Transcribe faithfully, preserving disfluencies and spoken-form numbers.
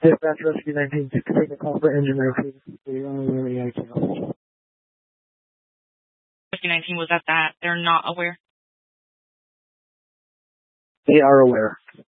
Dispatch Rescue nineteen, take the call for engine repair. You're on the way, I can't. Rescue nineteen was at that. They're not aware. They are aware.